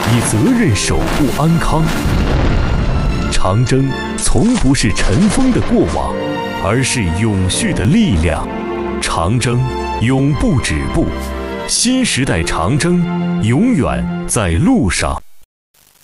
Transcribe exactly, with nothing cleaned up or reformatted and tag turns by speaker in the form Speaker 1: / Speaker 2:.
Speaker 1: 以责任守护安康。长征从不是尘封的过往，而是永续的力量。长征永不止步，新时代长征永远在路上。